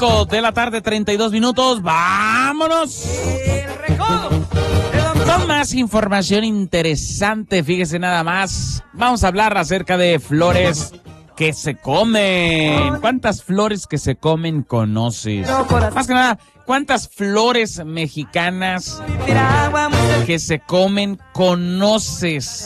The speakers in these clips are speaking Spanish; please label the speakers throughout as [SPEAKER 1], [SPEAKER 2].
[SPEAKER 1] 5 de la tarde, 32 minutos. ¡Vámonos! Con más información interesante, fíjese nada más. Vamos a hablar acerca de flores que se comen. ¿Cuántas flores que se comen conoces? Más que nada, ¿cuántas flores mexicanas que se comen conoces?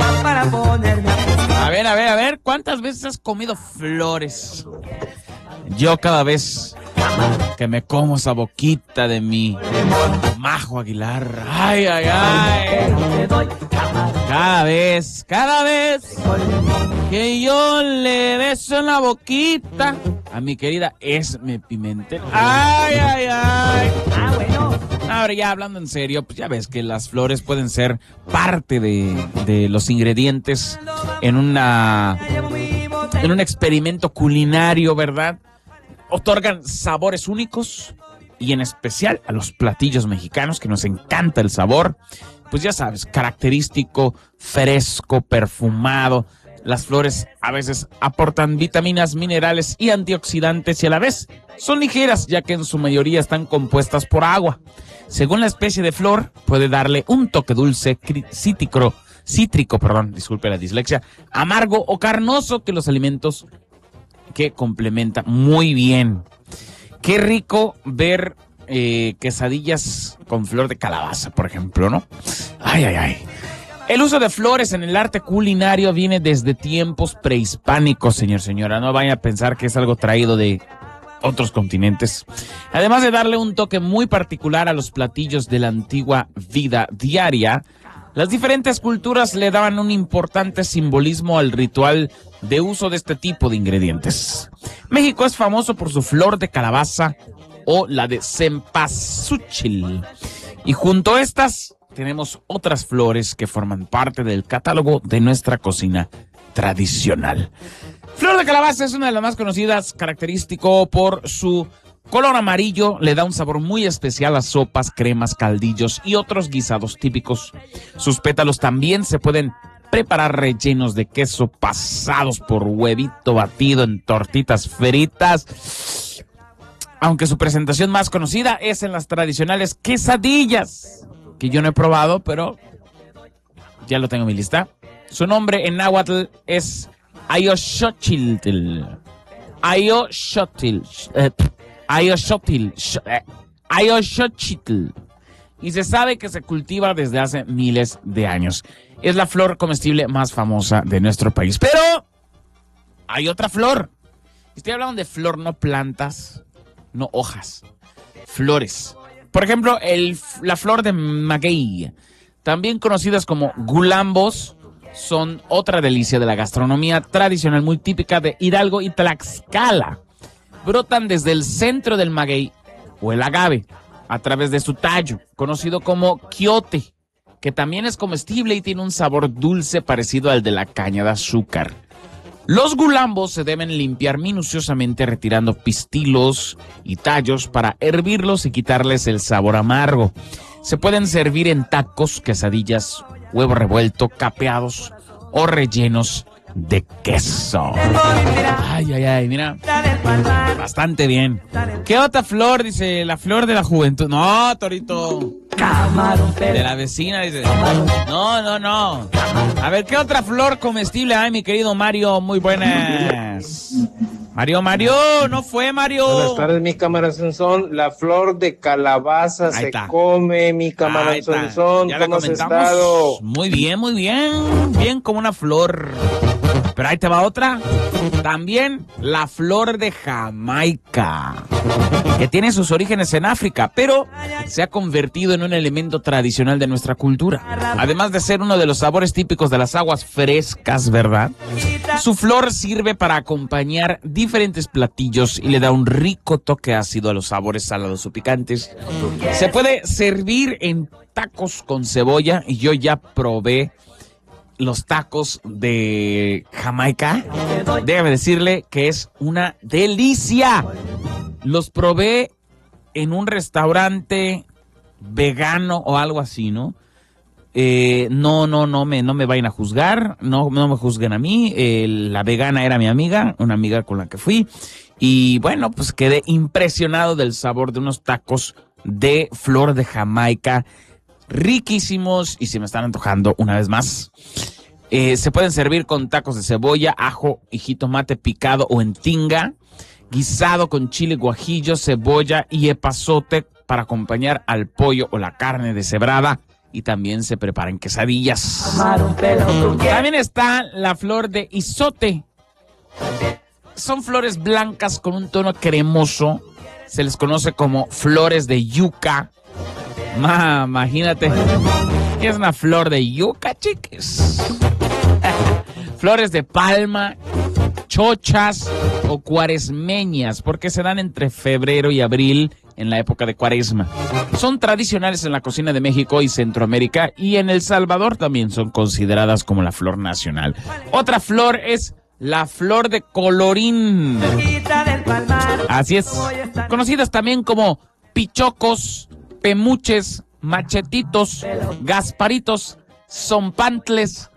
[SPEAKER 1] A ver, ¿cuántas veces has comido flores? Yo cada vez que me como esa boquita de mi Majo Aguilar, ay, cada vez que yo le beso en la boquita a mi querida Esme Pimentel, Ahora ya hablando en serio, pues ya ves que las flores pueden ser parte de los ingredientes en un experimento culinario, ¿verdad? Otorgan sabores únicos y en especial a los platillos mexicanos, que nos encanta el sabor. Pues ya sabes, característico, fresco, perfumado. Las flores a veces aportan vitaminas, minerales y antioxidantes y a la vez son ligeras, ya que en su mayoría están compuestas por agua. Según la especie de flor, puede darle un toque dulce, cítrico, disculpe la dislexia, amargo o carnoso que los alimentos que complementa muy bien. Qué rico ver quesadillas con flor de calabaza, por ejemplo, ¿no? El uso de flores en el arte culinario viene desde tiempos prehispánicos, señora. No vaya a pensar que es algo traído de otros continentes. Además de darle un toque muy particular a los platillos de la antigua vida diaria, las diferentes culturas le daban un importante simbolismo al ritual de uso de este tipo de ingredientes. México es famoso por su flor de calabaza o la de cempasúchil. Y junto a estas tenemos otras flores que forman parte del catálogo de nuestra cocina tradicional. Flor de calabaza es una de las más conocidas, característico por su color amarillo, le da un sabor muy especial a sopas, cremas, caldillos y otros guisados típicos. Sus pétalos también se pueden preparar rellenos de queso, pasados por huevito batido en tortitas fritas. Aunque su presentación más conocida es en las tradicionales quesadillas, que yo no he probado, pero ya lo tengo en mi lista. Su nombre en náhuatl es Ayoxochitl. Y se sabe que se cultiva desde hace miles de años. Es la flor comestible más famosa de nuestro país. Pero hay otra flor. Estoy hablando de flor, no plantas, no hojas, flores. Por ejemplo, la flor de maguey, también conocidas como gulambos, son otra delicia de la gastronomía tradicional muy típica de Hidalgo y Tlaxcala. Brotan desde el centro del maguey o el agave a través de su tallo, conocido como quiote, que también es comestible y tiene un sabor dulce parecido al de la caña de azúcar. Los gulambos se deben limpiar minuciosamente retirando pistilos y tallos para hervirlos y quitarles el sabor amargo. Se pueden servir en tacos, quesadillas, huevo revuelto, capeados o rellenos de queso. Mira. Bastante bien. ¿Qué otra flor? Dice, la flor de la juventud. No, Torito. De la vecina, dice. No. A ver, ¿qué otra flor comestible hay, mi querido Mario? Muy buenas. Mario, ¿no fue, Mario?
[SPEAKER 2] Buenas tardes, mi camarón Sansón. La flor de calabaza se come, mi camarón Sansón. ¿Cómo has estado?
[SPEAKER 1] Muy bien. Bien como una flor. Pero ahí te va otra. También la flor de Jamaica, que tiene sus orígenes en África, pero se ha convertido en un elemento tradicional de nuestra cultura. Además de ser uno de los sabores típicos de las aguas frescas, ¿verdad? Su flor sirve para acompañar diferentes platillos y le da un rico toque ácido a los sabores salados o picantes. Se puede servir en tacos con cebolla y yo ya probé los tacos de Jamaica. Déjame decirle que es una delicia. Los probé en un restaurante vegano o algo así, ¿no? no me vayan a juzgar, no me juzguen a mí. La vegana era mi amiga, una amiga con la que fui. Y bueno, pues quedé impresionado del sabor de unos tacos de flor de Jamaica, riquísimos, y se me están antojando una vez más. Se pueden servir con tacos de cebolla, ajo y jitomate picado o en tinga, guisado con chile guajillo, cebolla y epazote para acompañar al pollo o la carne deshebrada, y también se preparan quesadillas. También está la flor de izote. Son flores blancas con un tono cremoso, se les conoce como flores de yuca. Imagínate, ¿qué es una flor de yuca, chiques? Flores de palma, chochas o cuaresmeñas, porque se dan entre febrero y abril en la época de Cuaresma. Son tradicionales en la cocina de México y Centroamérica, y en El Salvador también son consideradas como la flor nacional. Otra flor es la flor de colorín. Así es, conocidas también como pichocos, pemuches, machetitos, gasparitos, zompantles,